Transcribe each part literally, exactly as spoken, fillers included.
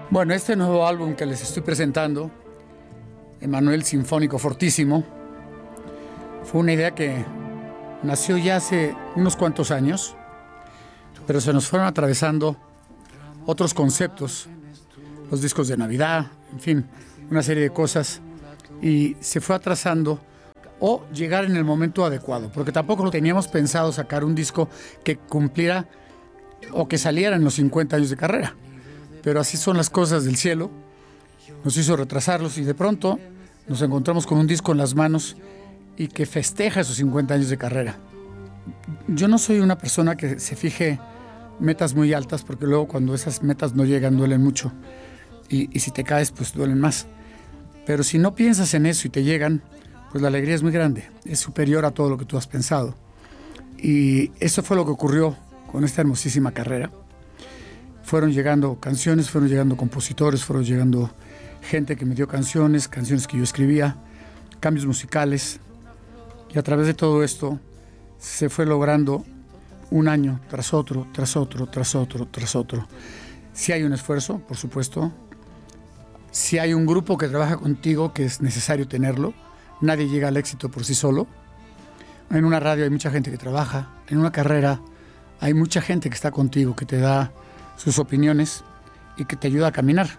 Bueno, este nuevo álbum que les estoy presentando, Emanuel Sinfónico Fortísimo, fue una idea que nació ya hace unos cuantos años, pero se nos fueron atravesando otros conceptos, los discos de Navidad, en fin, una serie de cosas, y se fue atrasando o llegar en el momento adecuado, porque tampoco teníamos pensado sacar un disco que cumpliera o que saliera en los cincuenta años de carrera. Pero así son las cosas del cielo, nos hizo retrasarlos y de pronto nos encontramos con un disco en las manos y que festeja esos cincuenta años de carrera. Yo no soy una persona que se fije metas muy altas, porque luego cuando esas metas no llegan duelen mucho y, y si te caes pues duelen más. Pero si no piensas en eso y te llegan, pues la alegría es muy grande, es superior a todo lo que tú has pensado. Y eso fue lo que ocurrió con esta hermosísima carrera. Fueron llegando canciones, fueron llegando compositores, fueron llegando gente que me dio canciones, canciones que yo escribía, cambios musicales. Y a través de todo esto se fue logrando un año tras otro, tras otro, tras otro, tras otro. Si hay un esfuerzo, por supuesto. Si hay un grupo que trabaja contigo, que es necesario tenerlo. Nadie llega al éxito por sí solo. En una radio hay mucha gente que trabaja. En una carrera hay mucha gente que está contigo, que te da sus opiniones y que te ayuda a caminar.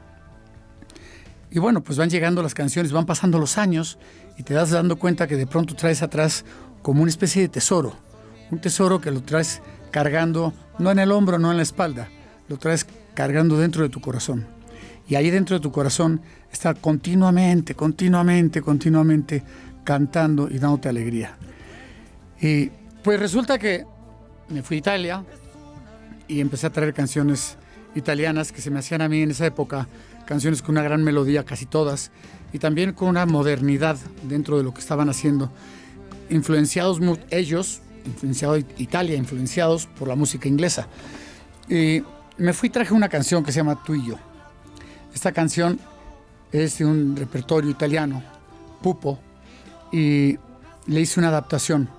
Y bueno, pues van llegando las canciones, van pasando los años y te das dando cuenta que de pronto traes atrás como una especie de tesoro. Un tesoro que lo traes cargando, no en el hombro, no en la espalda, lo traes cargando dentro de tu corazón. Y ahí dentro de tu corazón está continuamente, continuamente, continuamente cantando y dándote alegría. Y pues resulta que me fui a Italia y empecé a traer canciones italianas que se me hacían a mí en esa época, canciones con una gran melodía, casi todas, y también con una modernidad dentro de lo que estaban haciendo, influenciados ellos, influenciado Italia, influenciados por la música inglesa. Y me fui y traje una canción que se llama Tú y yo. Esta canción es de un repertorio italiano, Pupo, y le hice una adaptación.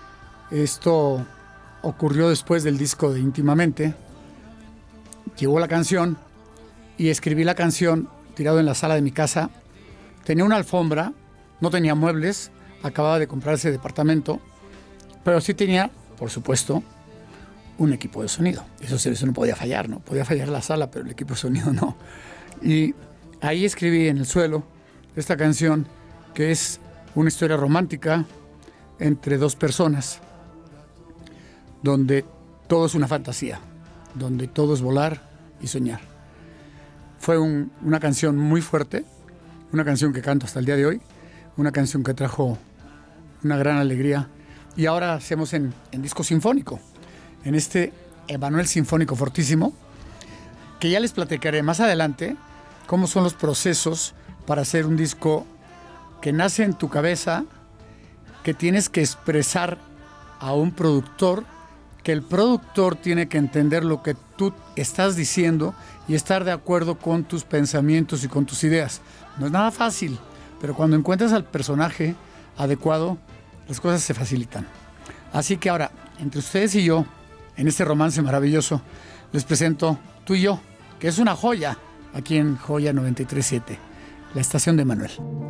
Esto ocurrió después del disco de Íntimamente. Llegó la canción y escribí la canción tirado en la sala de mi casa. Tenía una alfombra, no tenía muebles, acababa de comprar ese departamento, pero sí tenía, por supuesto, un equipo de sonido. Eso, eso no podía fallar, ¿no? Podía fallar la sala, pero el equipo de sonido no. Y ahí escribí en el suelo esta canción, que es una historia romántica entre dos personas, donde todo es una fantasía, donde todo es volar y soñar. Fue un, una canción muy fuerte, una canción que canto hasta el día de hoy, una canción que trajo una gran alegría. Y ahora hacemos en, en disco sinfónico, en este Emanuel Sinfónico Fortísimo, que ya les platicaré más adelante cómo son los procesos para hacer un disco que nace en tu cabeza, que tienes que expresar a un productor, que el productor tiene que entender lo que tú estás diciendo y estar de acuerdo con tus pensamientos y con tus ideas. No es nada fácil, pero cuando encuentras al personaje adecuado, las cosas se facilitan. Así que ahora, entre ustedes y yo, en este romance maravilloso, les presento Tú y yo, que es una joya aquí en Joya noventa y tres punto siete, la estación de Emanuel.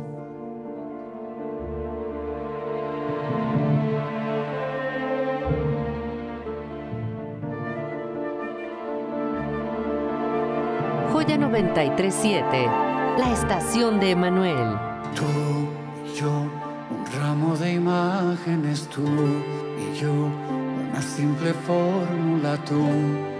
Joya noventa y tres punto siete, la estación de Emanuel. Tú y yo, un ramo de imágenes, tú y yo, una simple fórmula, tú